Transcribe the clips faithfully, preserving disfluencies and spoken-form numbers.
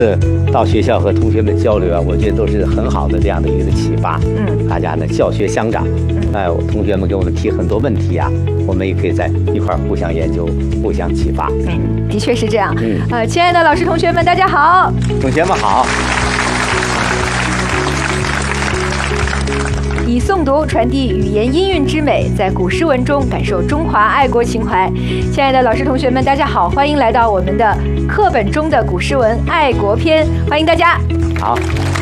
呃，到学校和同学们交流啊，我觉得都是很好的这样的一个启发。嗯，大家呢教学相长，哎、呃，同学们给我们提很多问题啊，我们也可以在一块儿互相研究、互相启发。 嗯，的确是这样。嗯，呃，亲爱的老师、同学们，大家好。 同学们好。 以诵读传递语言音韵之美，在古诗文中感受中华爱国情怀。亲爱的老师、同学们，大家好，欢迎来到我们的课本中的古诗文爱国篇，欢迎大家。 好。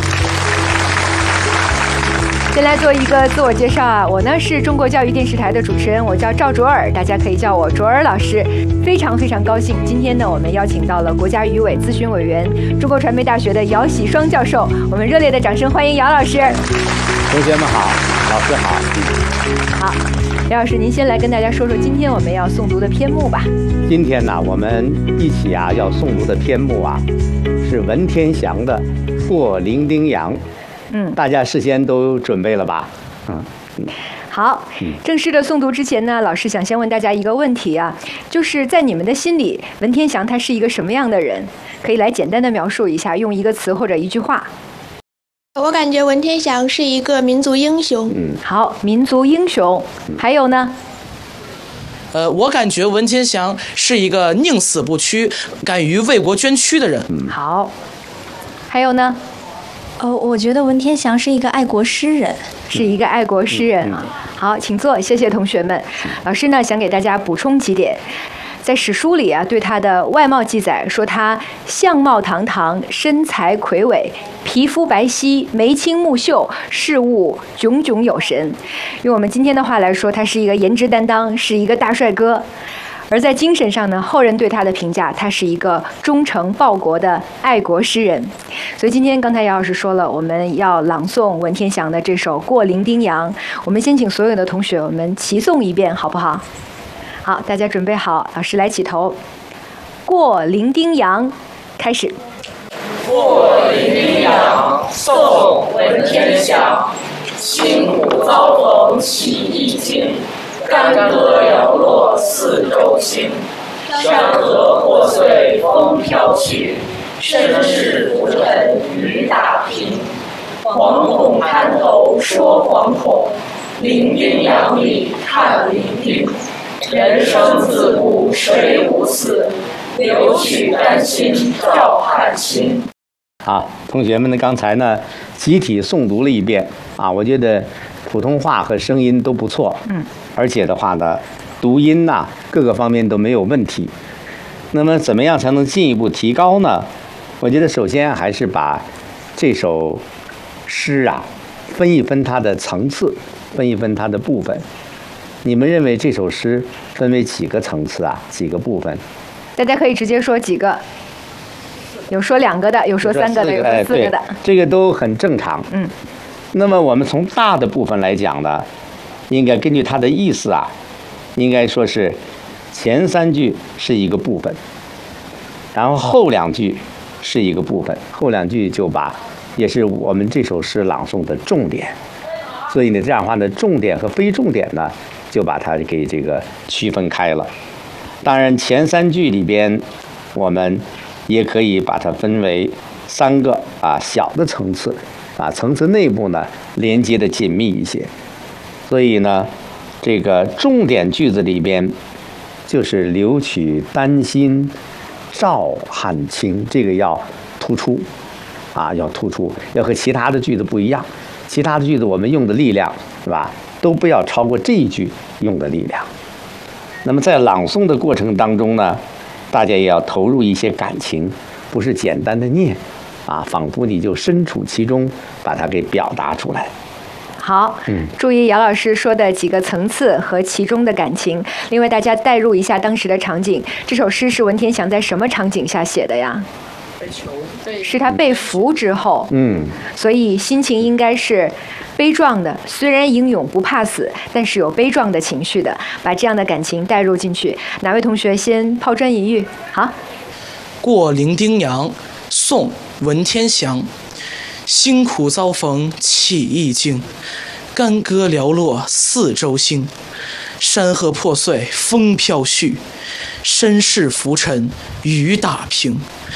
先来做一个自我介绍啊，我呢是中国教育电视台的主持人，我叫赵卓尔，大家可以叫我卓尔老师。非常非常高兴，今天呢我们邀请到了国家语委咨询委员、中国传媒大学的姚喜双教授，我们热烈的掌声欢迎姚老师。 同学们好，老师好。 好，姚老师，您先来跟大家说说今天我们要诵读的篇目吧。 今天呢，我们一起啊要诵读的篇目啊，是文天祥的《过零丁洋》。嗯，大家事先都准备了吧？嗯。 好，正式的诵读之前呢，老师想先问大家一个问题啊，就是在你们的心里，文天祥他是一个什么样的人？可以来简单的描述一下，用一个词或者一句话。 我感觉文天祥是一个民族英雄。 嗯，好，民族英雄。还有呢？ 呃，我感觉文天祥是一个宁死不屈、敢于为国捐躯的人。 嗯，好。还有呢？ 哦，我觉得文天祥是一个爱国诗人， 是一个爱国诗人啊。好，请坐，谢谢同学们。老师呢，想给大家补充几点。在史书里啊，对他的外貌记载说他相貌堂堂，身材魁伟，皮肤白皙，眉清目秀，事物炯炯有神。用我们今天的话来说，他是一个颜值担当，是一个大帅哥。而在精神上呢，后人对他的评价，他是一个忠诚报国的爱国诗人。所以今天刚才姚老师说了，我们要朗诵文天祥的这首《过零丁洋》，我们先请所有的同学我们齐诵一遍，好不好？好，大家准备好，老师来起头。过零丁洋，开始。 过零丁洋，宋·文天祥。辛苦遭逢起义经，干戈寥落四周星。山河破碎风飘去，身世浮沉雨打萍。惶恐滩头说惶恐，零丁洋里看零丁。人生自古谁无死，留取丹心照汗青。 好，同学们呢，刚才呢集体诵读了一遍啊，我觉得普通话和声音都不错，嗯，而且的话呢，读音呐、啊、各个方面都没有问题。那么怎么样才能进一步提高呢？我觉得首先还是把这首诗啊分一分它的层次，分一分它的部分。你们认为这首诗分为几个层次啊？几个部分？ 大家可以直接说几个，有说两个的，有说三个的，有说四个的， 哎、这个都很正常。嗯。那么我们从大的部分来讲呢，应该根据它的意思啊，应该说是前三句是一个部分，然后后两句是一个部分，后两句就把也是我们这首诗朗诵的重点。所以呢，这样的话呢，重点和非重点呢，就把它给这个区分开了。当然，前三句里边，我们也可以把它分为三个啊小的层次，啊层次内部呢连接的紧密一些。所以呢，这个重点句子里边，就是留取丹心照汗青，这个要突出，啊要突出，要和其他的句子不一样。其他的句子我们用的力量是吧，都不要超过这一句用的力量。那么在朗诵的过程当中呢，大家也要投入一些感情，不是简单的念啊，仿佛你就身处其中，把它给表达出来。 好，嗯，注意姚老师说的几个层次和其中的感情。另外，大家代入一下当时的场景，这首诗是文天祥在什么场景下写的呀？是他被俘之后，嗯，所以心情应该是悲壮的。虽然英勇不怕死，但是有悲壮的情绪的，把这样的感情带入进去。哪位同学先抛砖引玉？好， 过零丁洋，宋·文天祥。辛苦遭逢起义经，干戈寥落四周星。山河破碎风飘絮，身世浮沉雨打萍。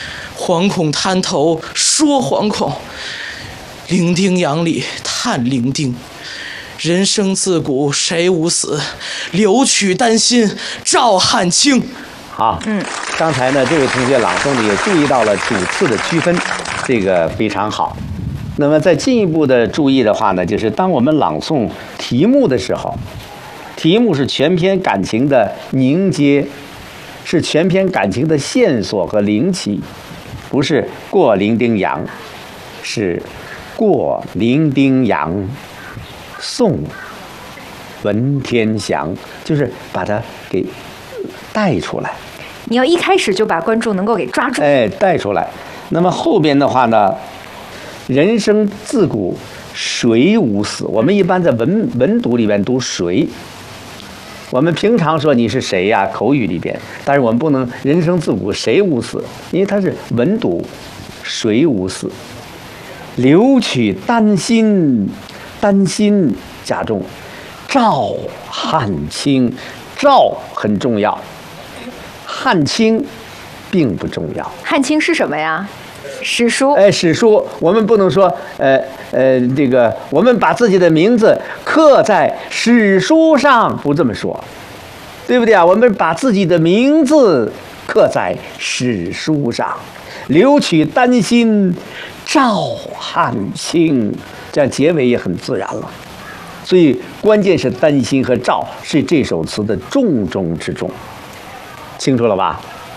惶恐滩头说惶恐，伶仃洋里叹伶仃。人生自古谁无死，留取丹心照汗青。 好，嗯，刚才呢，这位同学朗诵的也注意到了主次的区分，这个非常好。那么再进一步的注意的话呢，就是当我们朗诵题目的时候，题目是全篇感情的凝结，是全篇感情的线索和灵起，不是过伶仃洋，是过伶仃洋，送文天祥，就是把它给带出来。 你要一开始就把观众能够给抓住， 哎，带出来。那么后边的话呢，人生自古谁无死？我们一般在文文读里边读谁，我们平常说你是谁呀、啊？口语里边，但是我们不能人生自古谁无死，因为它是文读，谁无死？留取丹心，丹心加重，照汗青，照很重要，汗青并不重要。 汗青是什么呀？史书。 哎，史书，我们不能说，呃呃，这个我们把自己的名字刻在史书上，不这么说，对不对啊？我们把自己的名字刻在史书上，留取丹心，照汗青，这样结尾也很自然了。所以关键是丹心和照是这首词的重中之重，清楚了吧？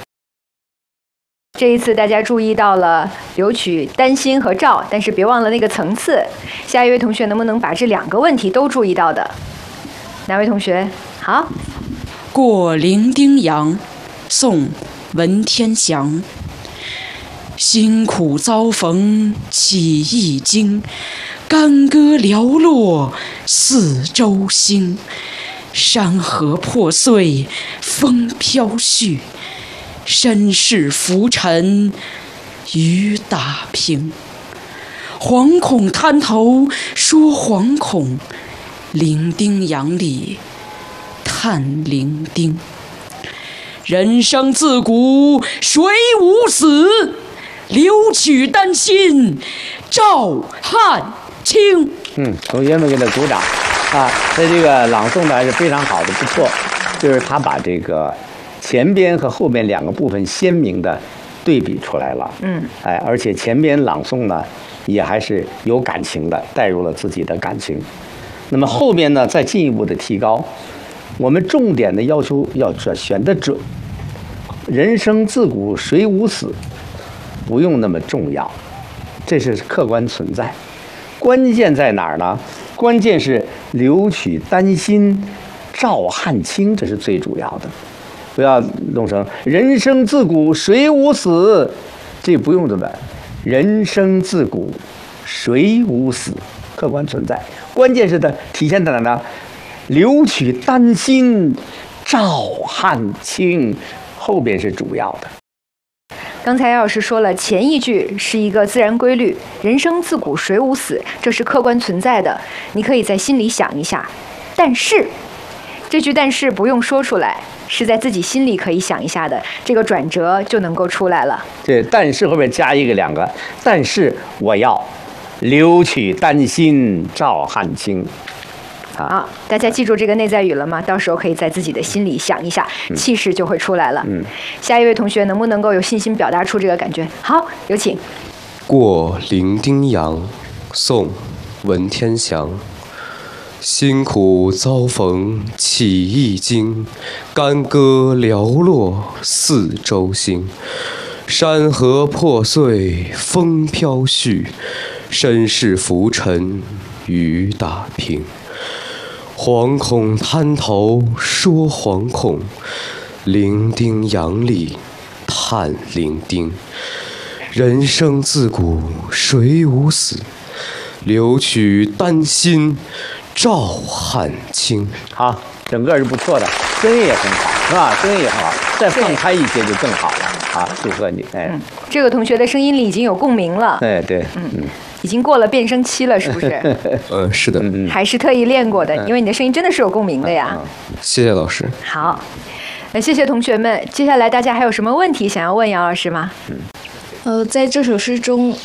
这一次大家注意到了留取丹心和照，但是别忘了那个层次。下一位同学能不能把这两个问题都注意到的？哪位同学？好。 过伶仃洋，宋文天祥。辛苦遭逢起一经，干戈寥落四周星。山河破碎风飘絮，身世浮沉雨打萍。惶恐滩头说惶恐，伶仃洋里叹伶仃。人生自古谁无死，留取丹心照汗青。 嗯，同学们给他鼓掌啊！他这个朗诵的还是非常好的，不错。就是他把这个前边和后边两个部分鲜明的对比出来了。嗯，哎，而且前边朗诵呢也还是有感情的，带入了自己的感情。那么后边呢再进一步的提高，我们重点的要求要选得准。人生自古谁无死？不用那么重要，这是客观存在。关键在哪儿呢？关键是留取丹心，照汗青，这是最主要的。不要弄成人生自古谁无死，这不用这么。人生自古谁无死，客观存在。关键是它体现在哪呢？留取丹心，照汗青，后边是主要的。 刚才姚老师说了，前一句是一个自然规律，人生自古谁无死，这是客观存在的，你可以在心里想一下。但是这句但是不用说出来，是在自己心里可以想一下的，这个转折就能够出来了。 这但是后面加一个两个，但是我要留取丹心照汗青。 好，大家记住这个内在语了吗？到时候可以在自己的心里想一下，嗯、气势就会出来了。嗯，下一位同学能不能够有信心表达出这个感觉？好，有请。 过伶仃洋，宋文天祥。辛苦遭逢起一经，干戈寥落四周星。山河破碎风飘絮，身世浮沉雨打萍。惶恐滩头说惶恐，伶仃洋里叹伶仃。人生自古谁无死，留取丹心照汗青。 好，整个是不错的，声音也很好，是吧？声音也很好，再放开一些就更好了。好，祝贺你！哎、嗯， 这个同学的声音里已经有共鸣了。 哎，对，嗯嗯。已经过了变声期了，是不是？ 呃，是的， 还是特意练过的，因为你的声音真的是有共鸣的呀。 谢谢老师。 好，那谢谢同学们。接下来大家还有什么问题想要问姚老师吗？ 呃，在这首诗中，